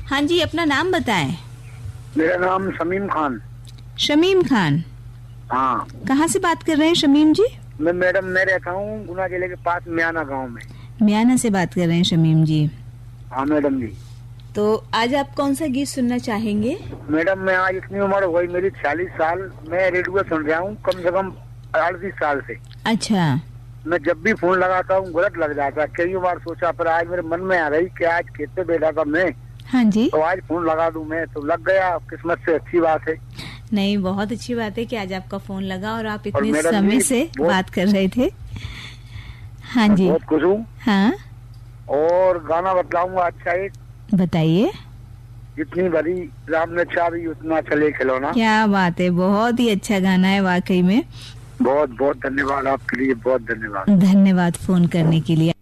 हाँ जी, अपना नाम बताएं। मेरा नाम शमीम खान। शमीम खान, हाँ। कहाँ से बात कर रहे हैं शमीम जी? मैं रहता हूँ गुना जिले के पास मियाना गांव में। मियाना से बात कर रहे हैं शमीम जी। हाँ मैडम जी। तो आज आप कौन सा गीत सुनना चाहेंगे? मैडम मैं आज इतनी उम्र हो गई मेरी 40 साल, मैं रेडियो सुन रहा हूँ कम से कम 38 साल से। अच्छा। मैं जब भी फोन लगाता हूँ गलत लग जाता है, कई बार सोचा, पर आज मेरे मन में आ रही कि आज खेत पे बैठा था मैं, हाँ जी, तो आज फोन लगा दूं मैं, तो लग गया, किस्मत से, अच्छी बात है। नहीं, बहुत अच्छी बात है कि आज आपका फोन लगा और आप और इतने समय से बात कर रहे थे। हाँ जी, बहुत खुश हूँ। हाँ और गाना बतलाऊंगा अच्छा एक, बताइए। जितनी भरी राम ने चाबी उतना चले खिलौना। क्या बात है, बहुत ही अच्छा गाना है वाकई में। बहुत बहुत धन्यवाद आपके लिए, बहुत धन्यवाद। धन्यवाद फोन करने के लिए।